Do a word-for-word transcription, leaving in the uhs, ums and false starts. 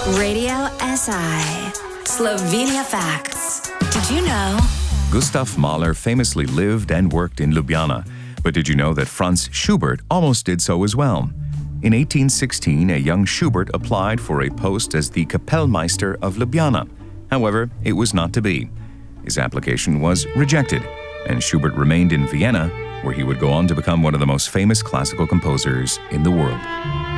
Radio S I. Slovenia Facts. Did you know? Gustav Mahler famously lived and worked in Ljubljana, but did you know that Franz Schubert almost did so as well? In eighteen sixteen, a young Schubert applied for a post as the Kapellmeister of Ljubljana. However, it was not to be. His application was rejected, and Schubert remained in Vienna, where he would go on to become one of the most famous classical composers in the world.